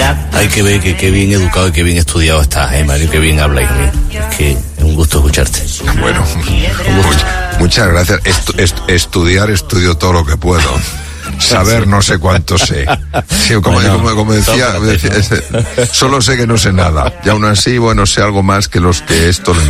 Hay que ver que qué bien educado y qué bien estudiado estás, Mario, qué bien hablas. Es que es un gusto escucharte. Bueno, muchas gracias. Estudio todo lo que puedo. Saber no sé cuánto sé. Sí, como decía, solo sé que no sé nada. Y aún así, sé algo más que los que esto lo